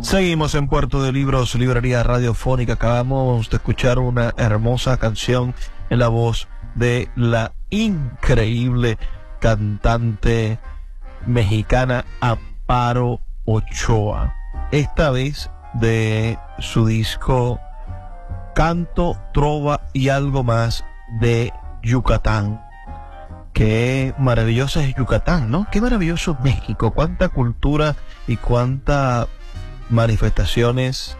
Seguimos en Puerto de Libros, librería radiofónica. Acabamos de escuchar una hermosa canción en la voz de la increíble cantante mexicana Amparo Ochoa. Esta vez de su disco Canto, Trova y algo más de Yucatán. Qué maravilloso es Yucatán, ¿no? Qué maravilloso es México. Cuánta cultura y cuánta manifestaciones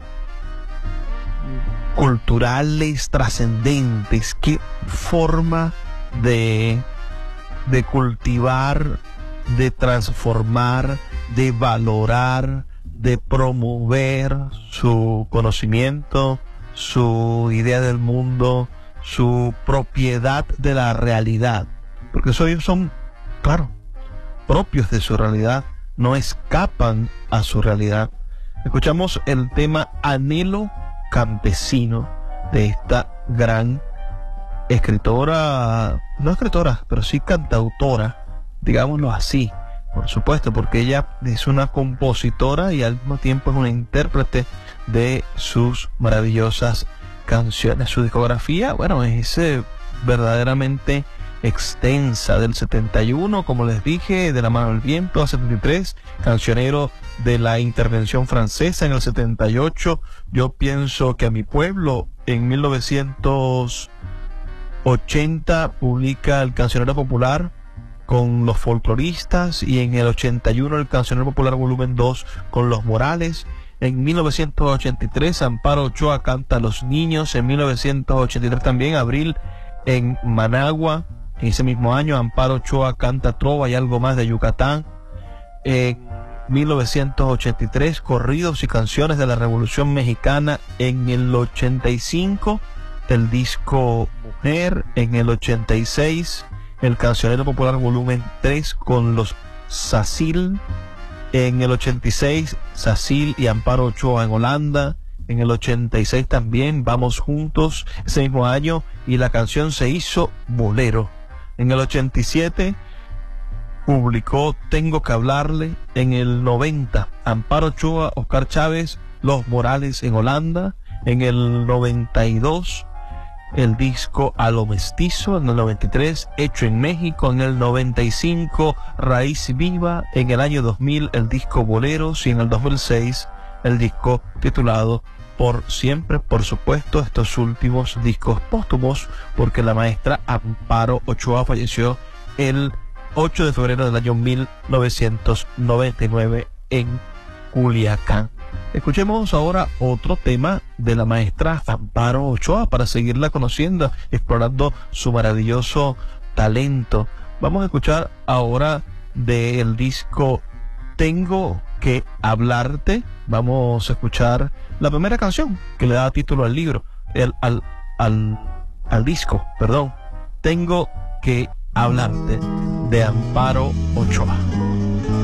culturales trascendentes, qué forma de cultivar, de transformar, de valorar, de promover su conocimiento, su idea del mundo, su propiedad de la realidad, porque ellos son, claro, propios de su realidad, no escapan a su realidad. Escuchamos el tema Anhelo Campesino de esta gran escritora, no escritora, pero sí cantautora, digámoslo así, por supuesto, porque ella es una compositora y al mismo tiempo es una intérprete de sus maravillosas canciones. Su discografía, bueno, es verdaderamente extensa. Del 71, como les dije, De la mano del viento, a 73, cancionero de la intervención francesa en el 78, Yo pienso que a mi pueblo. En 1980 publica el Cancionero Popular con los folcloristas, y en el 81 el Cancionero Popular volumen 2 con los Morales. En 1983 Amparo Ochoa canta a los niños. En 1983 también, Abril, en Managua. En ese mismo año Amparo Ochoa canta Trova y algo más de Yucatán. En 1983 Corridos y canciones de la Revolución Mexicana. En el 85 el disco Mujer. En el 86 el Cancionero Popular volumen 3 con los Sacil. En el 86 Sacil y Amparo Ochoa en Holanda. En el 86 también Vamos Juntos, ese mismo año, y la canción se hizo bolero. En el 87 publicó Tengo que hablarle. En el 90 Amparo Ochoa, Oscar Chávez, Los Morales en Holanda. En el 92 el disco A lo Mestizo. En el 93 Hecho en México. En el 95 Raíz Viva. En el año 2000 el disco Boleros, y en el 2006 el disco titulado Por Siempre. Por supuesto, estos últimos discos póstumos, porque la maestra Amparo Ochoa falleció el 8 de febrero del año 1999 en Culiacán. Escuchemos ahora otro tema de la maestra Amparo Ochoa para seguirla conociendo, explorando su maravilloso talento. Vamos a escuchar ahora del disco Tengo que hablarte. Vamos a escuchar la primera canción que le da título al libro, al disco, perdón. Tengo que hablarte, de Amparo Ochoa.